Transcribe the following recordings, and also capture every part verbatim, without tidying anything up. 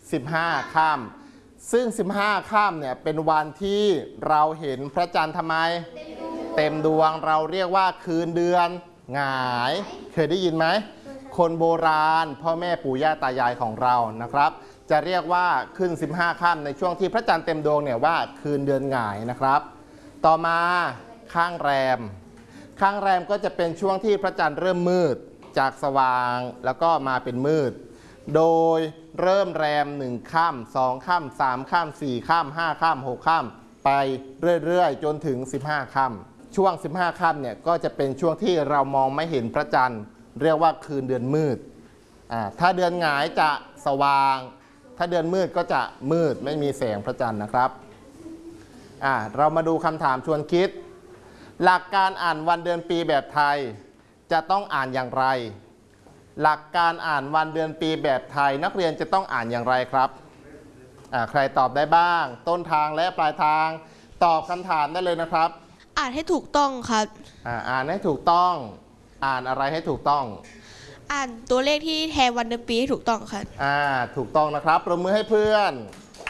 สิบห้าค่ำซึ่งสิบห้าค่ำเนี่ยเป็นวันที่เราเห็นพระจันทร์ทำไมเต็มดวงเราเรียกว่าคืนเดือนหงายเคยได้ยินไหมคนโบราณพ่อแม่ปู่ย่าตายายของเรานะครับจะเรียกว่าขึ้นสิบห้าค่ำในช่วงที่พระจันทร์เต็มดวงเนี่ยว่าคืนเดือนหงายนะครับต่อมาข้างแรมข้างแรมก็จะเป็นช่วงที่พระจันทร์เริ่มมืดจากสว่างแล้วก็มาเป็นมืดโดยเริ่มแรมหนึ่งค่ำสองค่ำสามค่ำสี่ค่ำห้าค่ำหกค่ำไปเรื่อยๆจนถึงสิบห้าค่ำช่วงสิบห้าค่ำเนี่ยก็จะเป็นช่วงที่เรามองไม่เห็นพระจันทร์เรียกว่าคืนเดือนมืดอ่าถ้าเดือนหงายจะสว่างถ้าเดือนมืดก็จะมืดไม่มีแสงพระจันทร์นะครับอ่าเรามาดูคำถามชวนคิดหลักการอ่านวันเดือนปีแบบไทยจะต้องอ่านอย่างไรหลักการอ่านวันเดือนปีแบบไทยนักเรียนจะต้องอ่านอย่างไรครับอ่าใครตอบได้บ้างต้นทางและปลายทางตอบคำถามได้เลยนะครับอ่านให้ถูกต้องครับอ่าอ่านให้ถูกต้องอ่านอะไรให้ถูกต้องอ่านตัวเลขที่แทนวันเดือนปีให้ถูกต้องครับอ่าถูกต้องนะครับปรบมือให้เพื่อน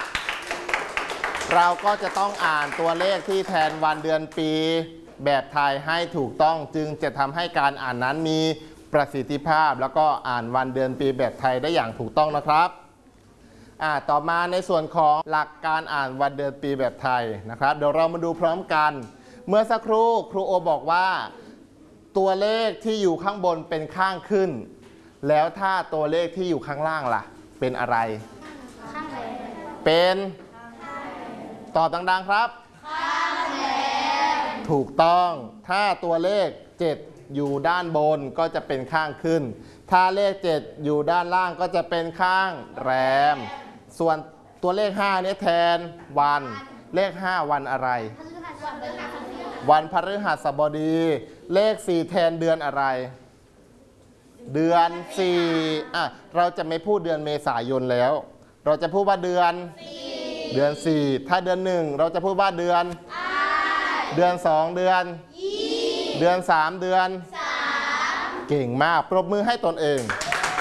เราก็จะต้องอ่านตัวเลขที่แทนวันเดือนปีแบบไทยให้ถูกต้องจึงจะทำให้การอ่านนั้นมีประสิทธิภาพแล้วก็อ่านวันเดือนปีแบบไทยได้อย่างถูกต้องนะครับอ่าต่อมาในส่วนของหลักการอ่านวันเดือนปีแบบไทยนะครับเดี๋ยวเรามาดูพร้อมกันเมื่อสักครู่ครูโอบอกว่าตัวเลขที่อยู่ข้างบนเป็นข้างขึ้นแล้วถ้าตัวเลขที่อยู่ข้างล่างล่ะเป็นอะไรข้างแรมเป็นตอบดังๆครับข้างแรมถูกต้องถ้าตัวเลขเจ็ดอยู่ด้านบนก็จะเป็นข้างขึ้นถ้าเลขเจ็ดอยู่ด้านล่างก็จะเป็นข้างแรมส่วนตัวเลขห้านี้แทนวันเลขห้าวันอะไรวันพฤหัสบดีเลขสี่แทนเดือนอะไรเดือนสี่อ่ะเราจะไม่พูดเดือนเมษายนแล้วเราจะพูดว่าเดือนเดือนสี่ถ้าเดือนหนึ่งเราจะพูดว่าเดือนเดือนสองเดือนเดือนสามเดือนเก่งมากปรบมือให้ตนเอง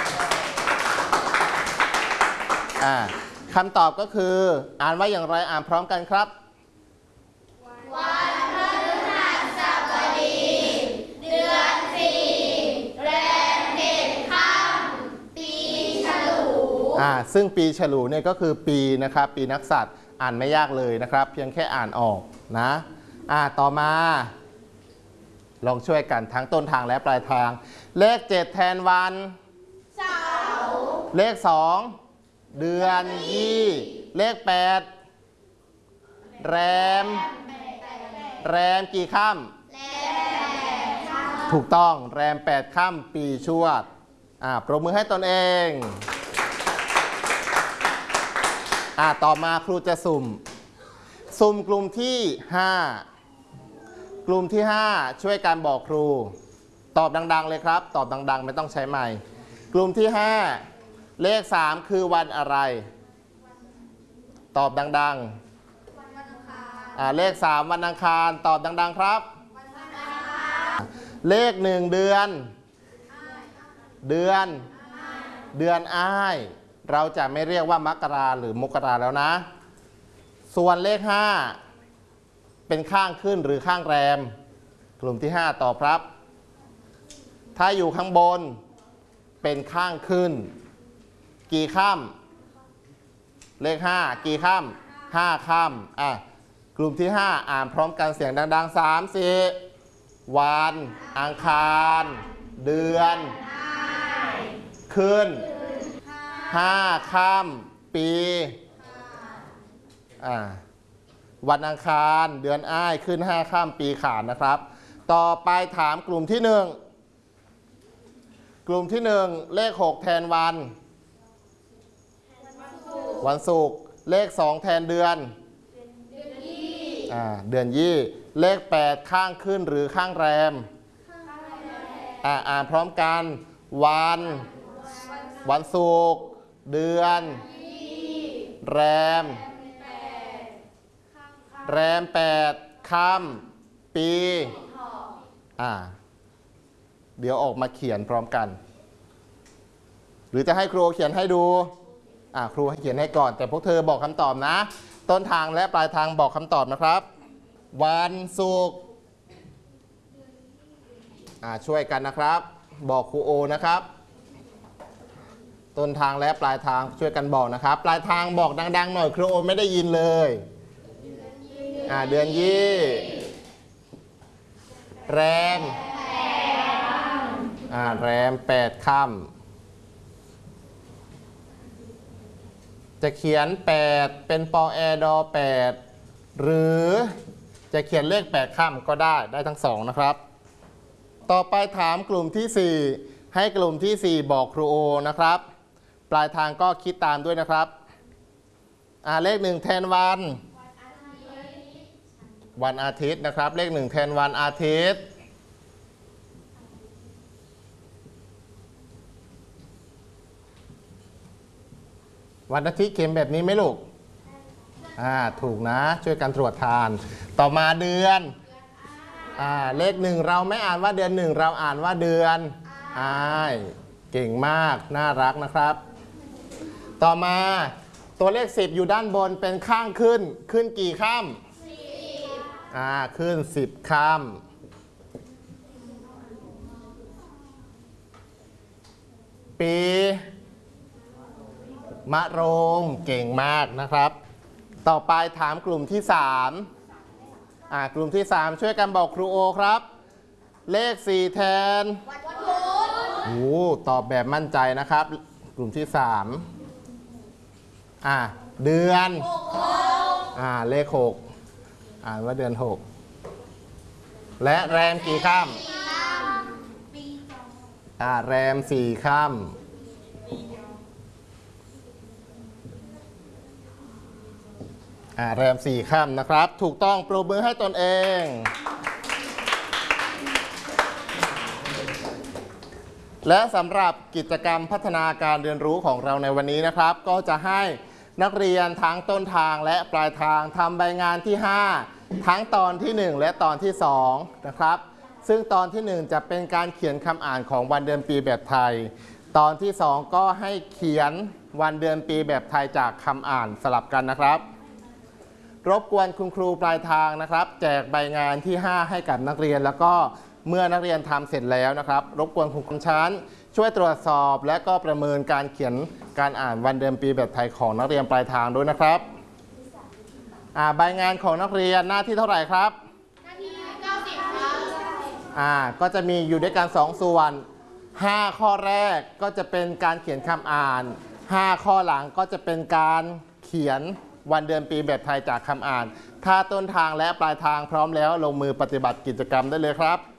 อ่าคำตอบก็คืออ่านว่าอย่างไรอ่านพร้อมกันครับวันพฤหัสบดีเดือนสี่แรมเจ็ดค่ำปีฉลูอ่าซึ่งปีฉลูเนี่ยก็คือปีนะครับปีนักษัตริย์อ่านไม่ยากเลยนะครับเพียงแค่อ่านออกนะอ่าต่อมาลองช่วยกันทั้งต้นทางและปลายทางเลขเจ็ดแทนวันเสาร์เลขสองเดือนยี่เลขแปดแรมแรมกี่ค่ำถูกต้องแรมแปดค่ำปีชวดอ่าปรบมือให้ตนเองอ่าต่อมาครูจะสุ่มสุ่มกลุ่มที่ห้ากลุ่มที่ห้าช่วยการบอกครูตอบดังๆเลยครับตอบดังๆไม่ต้องใช้ไมค์กลุ่มที่ห้าเลขสามคือวันอะไรตอบดังๆอ่าเลขสามวันอังคารตอบดังๆครับเลขหนึ่งเดือนเดือนเดือนอ้ายเราจะไม่เรียกว่ามกราหรือมกราแล้วนะส่วนเลขห้าเป็นข้างขึ้นหรือข้างแรมกลุ่มที่ห้าตอบครับถ้าอยู่ข้างบนเป็นข้างขึ้นกี่ค่ำเลขห้ากี่ค่ำห้าค่ำอ่ะกลุ่มที่ห้าอ่านพร้อมกันเสียงดังๆสามสี่วันอังคารเดือนขึ้นห้าค่ำปีอ่าวันอังคารเดือนอ้ายขึ้นห้าค่ำปีขานนะครับต่อไปถามกลุ่มที่หนึ่งกลุ่มที่หนึ่งเลขหกแทนวันวันศุกร์เลขสองแทนเดือนอ่าเดือนยี่เลขแปดข้างขึ้นหรือข้างแรมอ่าอ่านพร้อมกันวันวันศุกร์เดือนแรมแรมแปดค่ำปีอ่าเดี๋ยวออกมาเขียนพร้อมกันหรือจะให้ครูเขียนให้ดูอ่าครูให้เขียนให้ก่อนแต่พวกเธอบอกคำตอบนะต้นทางและปลายทางบอกคำตอบนะครับวันศุกร์อ่าช่วยกันนะครับบอกครูโอนะครับต้นทางและปลายทางช่วยกันบอกนะครับปลายทางบอกดังๆหน่อยครูโอไม่ได้ยินเลยอ่าเดือนยี่แรมอ่าแรมแปดค่ำจะเขียนแปดเป็นปอแอดอแปดหรือจะเขียนเลขแปดค่ำก็ได้ได้ทั้งสองนะครับต่อไปถามกลุ่มที่สี่ให้กลุ่มที่สี่บอกครูโอนะครับปลายทางก็คิดตามด้วยนะครับอ่าเลขหนึ่งแทนวันวันอาทิตย์นะครับเลขหนึ่งแทนวันอาทิตย์วันอาทิตย์เขียนแบบนี้ไหมลูกอ่าถูกนะช่วยกันตรวจทานต่อมาเดือนอ่าเลขหนึ่งเราไม่อ่านว่าเดือนหนึ่งเราอ่านว่าเดือนอ้ายเก่งมากน่ารักนะครับต่อมาตัวเลขสิบอยู่ด้านบนเป็นข้างขึ้นขึ้นกี่ค่ำอ่าขึ้นสิบค่ำปีมะโรงเก่งมากนะครับต่อไปถามกลุ่มที่สามอ่ากลุ่มที่สามช่วยกันบอกครูโอครับเลขสี่แทนวันพุธโอ้ตอบแบบมั่นใจนะครับกลุ่มที่สามอ่าเดือนอ่าเลขหกอ่านว่าเดือนหกและแรมกี่ค่ำอ่าแรมสี่ค่ำอ่าแรมสี่ค่ำนะครับถูกต้องปรบมือให้ตนเองและสำหรับกิจกรรมพัฒนาการเรียนรู้ของเราในวันนี้นะครับก็จะให้นักเรียนทั้งต้นทางและปลายทางทำใบงานที่ห้าทั้งตอนที่หนึ่งและตอนที่สองนะครับซึ่งตอนที่หนึ่งจะเป็นการเขียนคำอ่านของวันเดือนปีแบบไทยตอนที่สองก็ให้เขียนวันเดือนปีแบบไทยจากคำอ่านสลับกันนะครับรบกวนคุณครูปลายทางนะครับแจกใบงานที่ห้าให้กับนักเรียนแล้วก็เมื่อนักเรียนทำเสร็จแล้วนะครับรบกวนคุณครูชั้นช่วยตรวจสอบและก็ประเมินการเขียนการอ่านวันเดือนปีแบบไทยของนักเรียนปลายทางด้วยนะครับอ่าใบงานของนักเรียนหน้าที่เท่าไหร่ครับหน้าที่เก้าสิบครับอ่าก็จะมีอยู่ด้วยกันสองส่วนห้าข้อแรกก็จะเป็นการเขียนคำอ่านห้าข้อหลังก็จะเป็นการเขียนวันเดือนปีแบบไทยจากคำอ่านถ้าต้นทางและปลายทางพร้อมแล้วลงมือปฏิบัติกิจกรรมได้เลยครับ